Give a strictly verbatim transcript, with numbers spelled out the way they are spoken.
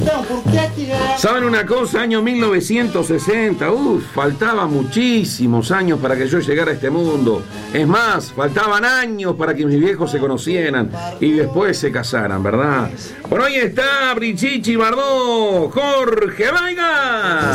¿Saben una cosa? Año mil novecientos sesenta. Uf, faltaban muchísimos años para que yo llegara a este mundo. Es más, faltaban años para que mis viejos se conocieran y después se casaran, ¿verdad? Bueno, ahí está Brichichi Bardot, Jorge Vaiga.